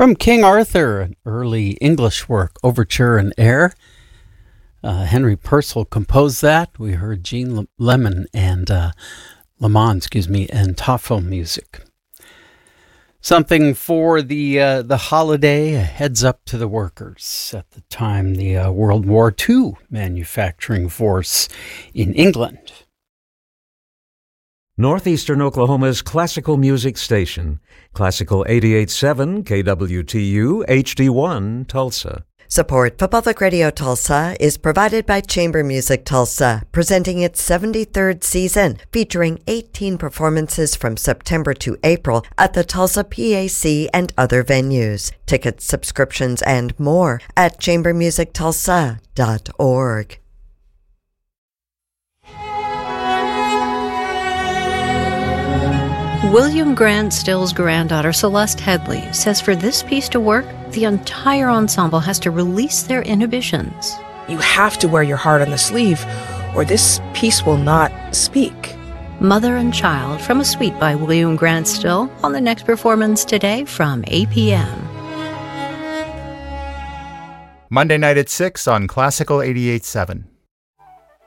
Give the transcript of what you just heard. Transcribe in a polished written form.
From King Arthur, an early English work, Overture in Air. Henry Purcell composed that. We heard Gene Lemon and Lamont, and Toffel music. Something for the holiday, a heads up to the workers. At the time, the World War II manufacturing force in England. Northeastern Oklahoma's classical music station, Classical 88.7 KWTU HD1 Tulsa. Support for Public Radio Tulsa is provided by Chamber Music Tulsa, presenting its 73rd season, featuring 18 performances from September to April at the Tulsa PAC and other venues. Tickets, subscriptions, and more at chambermusictulsa.org. William Grant Still's granddaughter, Celeste Headley, says for this piece to work, the entire ensemble has to release their inhibitions. You have to wear your heart on the sleeve, or this piece will not speak. Mother and Child from a suite by William Grant Still on the next performance today from 8 p.m. Monday night at 6 on Classical 88.7.